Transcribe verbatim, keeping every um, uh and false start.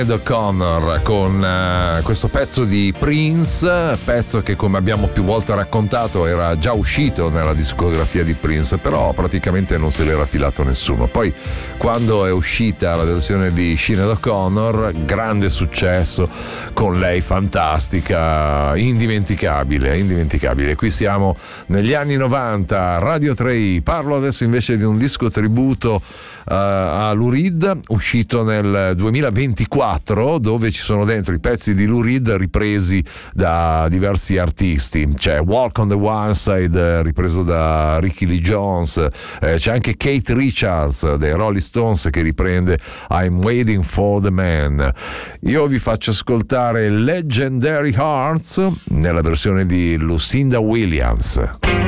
O'Connor con uh, questo pezzo di Prince, pezzo che, come abbiamo più volte raccontato, era già uscito nella discografia di Prince, però praticamente non se l'era filato nessuno. Poi quando è uscita la versione di Sinéad O'Connor, grande successo, con lei fantastica, indimenticabile, indimenticabile. Qui siamo negli anni novanta, Radio tre. Parlo adesso invece di un disco tributo uh, a Lou Reed, uscito nel duemilaventiquattro, dove ci sono dentro i pezzi di Lou Reed ripresi da diversi artisti. C'è Walk on the One Side ripreso da Ricky Lee Jones, eh, c'è anche Kate Richards dei Rolling Stones che riprende I'm Waiting for the Man. Io vi faccio ascoltare Legendary Hearts nella versione di Lucinda Williams.